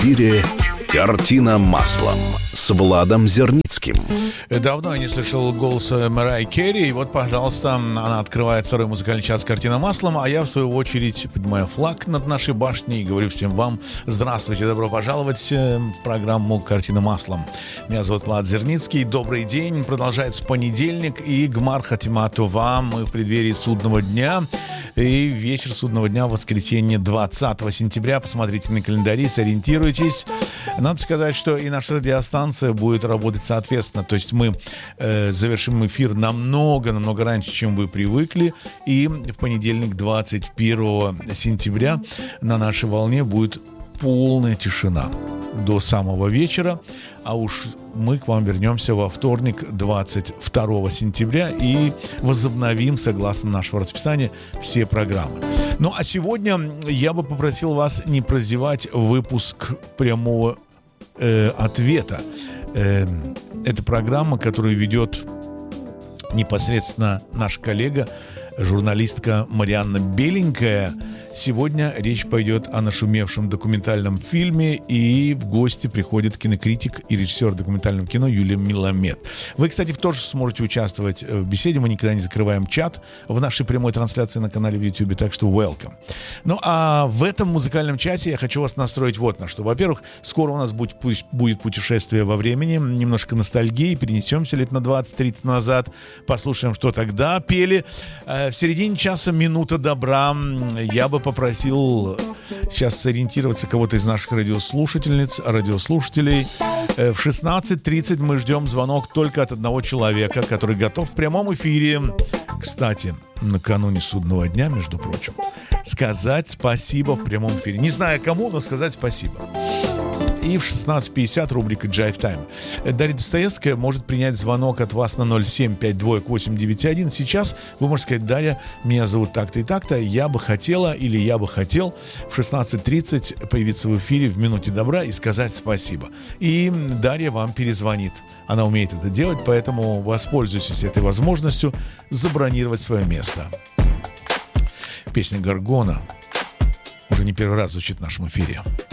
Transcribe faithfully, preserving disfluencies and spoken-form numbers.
эфире «Картина маслом» с Владом Зерницким. Давно я не слышал голоса Мэрайи Керри, и вот, пожалуйста, она открывает второй музыкальный час «Картина маслом», а я, в свою очередь, поднимаю флаг над нашей башней и говорю всем вам: здравствуйте, добро пожаловать в программу «Картина маслом». Меня зовут Влад Зерницкий, добрый день, продолжается понедельник, и Гмар Хатима Това, мы в преддверии судного дня, и вечер судного дня, воскресенье, двадцатого сентября, посмотрите на календари, сориентируйтесь. Надо сказать, что и наша радиостанция будет работать соответственно, то есть мы э, завершим эфир намного-намного раньше, чем вы привыкли, и в понедельник, двадцать первого сентября, на нашей волне будет полная тишина до самого вечера, а уж мы к вам вернемся во вторник, двадцать второго сентября, и возобновим, согласно нашего расписания, все программы. Ну, а сегодня я бы попросил вас не прозевать выпуск прямого э, ответа. Э, это программа, которую ведет непосредственно наш коллега, журналистка Марианна Беленькая. Сегодня речь пойдет о нашумевшем документальном фильме, и в гости приходит кинокритик и режиссер документального кино Юлия Меламед. Вы, кстати, тоже сможете участвовать в беседе, мы никогда не закрываем чат в нашей прямой трансляции на канале в YouTube, так что welcome. Ну, а в этом музыкальном чате я хочу вас настроить вот на что. Во-первых, скоро у нас будет, будет путешествие во времени, немножко ностальгии, перенесемся лет на двадцать-тридцать назад, послушаем, что тогда пели. В середине часа минута добра. Я бы попросил сейчас сориентироваться кого-то из наших радиослушательниц, радиослушателей. В шестнадцать тридцать мы ждем звонок только от одного человека, который готов в прямом эфире, кстати, накануне судного дня, между прочим, сказать спасибо в прямом эфире. Не знаю кому, но сказать спасибо. И в шестнадцать пятьдесят рубрика Jive Time. Дарья Достоевская может принять звонок от вас на ноль семь пять два восемь девять один. Сейчас вы можете сказать: Дарья, меня зовут так-то и так-то, я бы хотела или я бы хотел в шестнадцать тридцать появиться в эфире в минуте добра и сказать спасибо. И Дарья вам перезвонит. Она умеет это делать, поэтому воспользуйтесь этой возможностью забронировать свое место. Песня Горгона уже не первый раз звучит в нашем эфире.